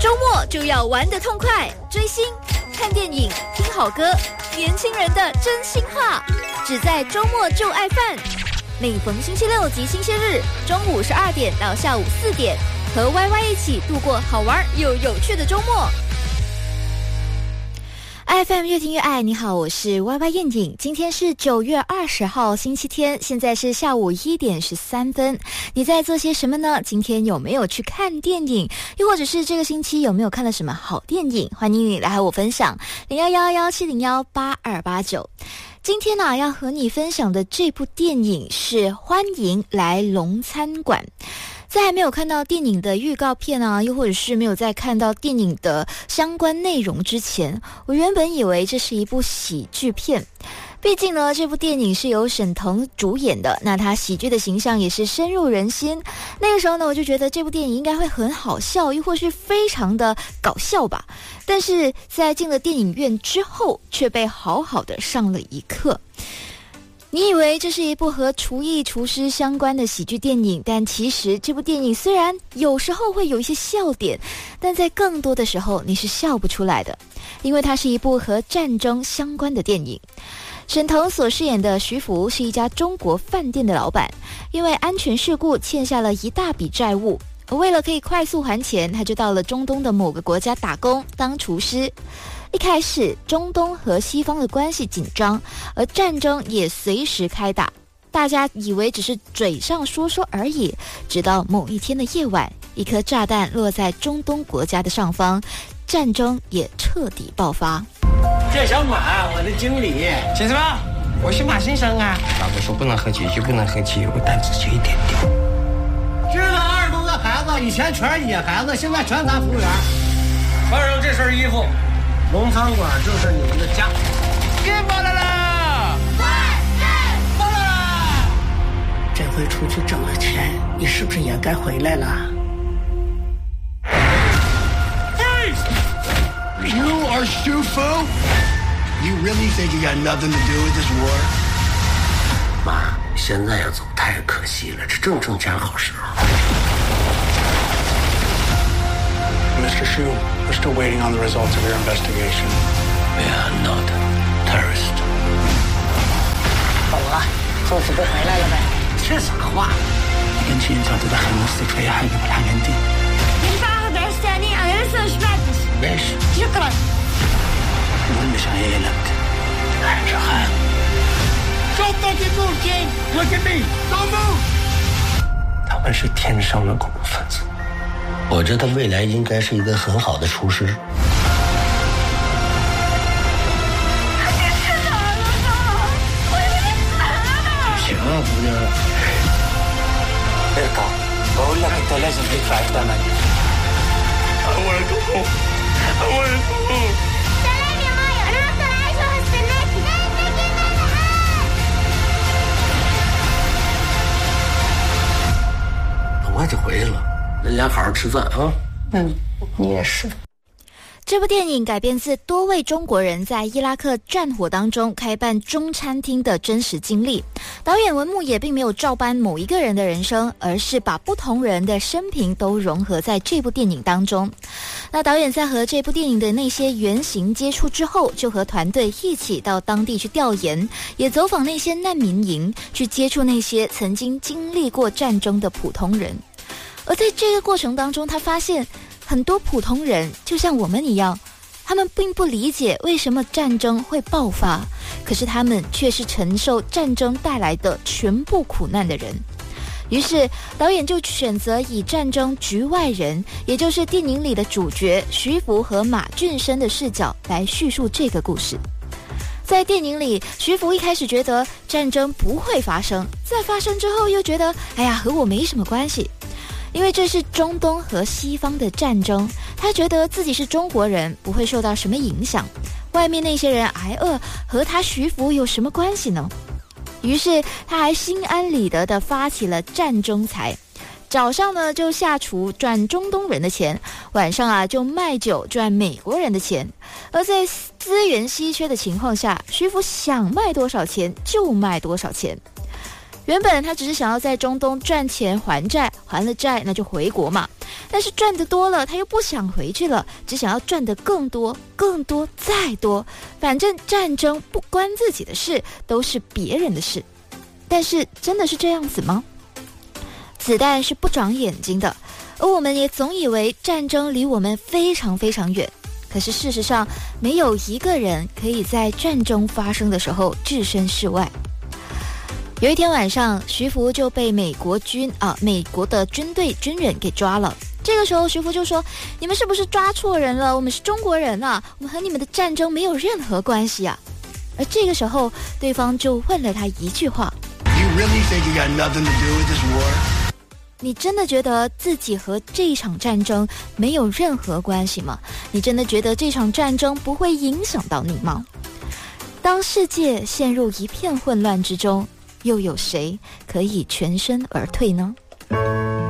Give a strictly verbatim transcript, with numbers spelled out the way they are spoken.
周末就要玩得痛快，追星、看电影、听好歌，年轻人的真心话，只在周末就爱饭。每逢星期六及星期日，中午十二点到下午四点，和 Y Y 一起度过好玩又有趣的周末。F M 越听越爱，你好，我是 Y Y 燕颖。今天是九月二十号星期天，现在是下午一点十三分。你在做些什么呢？今天有没有去看电影？又或者是这个星期有没有看了什么好电影？欢迎你来和我分享零幺幺幺七零幺八二八九。今天呢、啊，要和你分享的这部电影是《欢迎来龙餐馆》。在还没有看到电影的预告片啊，又或者是没有在看到电影的相关内容之前，我原本以为这是一部喜剧片。毕竟呢，这部电影是由沈腾主演的，那他喜剧的形象也是深入人心。那个时候呢，我就觉得这部电影应该会很好笑，又或是非常的搞笑吧。但是在进了电影院之后，却被好好的上了一课。你以为这是一部和厨艺厨师相关的喜剧电影，但其实这部电影虽然有时候会有一些笑点，但在更多的时候你是笑不出来的，因为它是一部和战争相关的电影。沈腾所饰演的徐福是一家中国饭店的老板，因为安全事故欠下了一大笔债务，而为了可以快速还钱，他就到了中东的某个国家打工当厨师。一开始中东和西方的关系紧张，而战争也随时开打，大家以为只是嘴上说说而已，直到某一天的夜晚，一颗炸弹落在中东国家的上方，战争也彻底爆发。 这小马，我的经理。 先生，我是马先生啊。老子说不能喝酒就不能喝酒，我胆子就一点点。 知道二十多个孩子，以前全是野孩子，现在全咱服务员。穿上这身衣服，龙餐馆就是你们的家。 别过来了！ 万岁！过来了！ 这回出去挣了钱，你是不是也该回来了？ You are Xu Fu? You really think you got nothing to do with this war? 妈，现在要走太可惜了，这正挣钱好时候。 Mister Xu, we're still waiting on the results of your investigation. We are not terrorists. 走了，这次不回来了呗？ 这啥话？ 你跟秦朝都在很多四川还有两年地。 البعض عرستاني أنا لسه مش بعدش ليش؟ شكرا المهم مش عيالك还是汉 Don't fucking move, King! Look at me! Don't move! 他们是天生的恐怖分子。 我觉得未来应该是一个很好的厨师。 行啊，姑娘。 ارجع بقول لك انت لازم تدفع الثمن. I wanna go home. I wanna go home. سلام يا مايا أنا هفضل عايشة وهستناكي استناكي 很快就回去了，人家好好吃饭啊。 嗯，你也是。 这部电影改编自多位中国人在伊拉克战火当中开办中餐厅的真实经历。导演文牧野并没有照搬某一个人的人生，而是把不同人的生平都融合在这部电影当中。那导演在和这部电影的那些原型接触之后，就和团队一起到当地去调研，也走访那些难民营，去接触那些曾经经历过战争的普通人。而在这个过程当中，他发现很多普通人就像我们一样，他们并不理解为什么战争会爆发，可是他们却是承受战争带来的全部苦难的人。于是导演就选择以战争局外人，也就是电影里的主角徐福和马俊生的视角来叙述这个故事。在电影里，徐福一开始觉得战争不会发生，在发生之后又觉得哎呀，和我没什么关系，因为这是中东和西方的战争，他觉得自己是中国人，不会受到什么影响，外面那些人挨饿和他徐福有什么关系呢？于是他还心安理得地发起了战争财，早上呢就下厨赚中东人的钱，晚上啊就卖酒赚美国人的钱。而在资源稀缺的情况下，徐福想卖多少钱就卖多少钱。 原本他只是想要在中东赚钱还债，还了债那就回国嘛。但是赚得多了，他又不想回去了，只想要赚得更多、更多、再多。反正战争不关自己的事，都是别人的事。但是真的是这样子吗？子弹是不长眼睛的，而我们也总以为战争离我们非常非常远。可是事实上，没有一个人可以在战争发生的时候置身事外。有一天晚上，徐福就被美国军啊，美国的军队军人给抓了。这个时候，徐福就说：“你们是不是抓错人了？我们是中国人啊，我们和你们的战争没有任何关系啊。”而这个时候，对方就问了他一句话 You really think you got nothing to do with this war? 你真的觉得自己和这一场战争没有任何关系吗？你真的觉得这场战争不会影响到你吗？当世界陷入一片混乱之中，又有谁可以全身而退呢？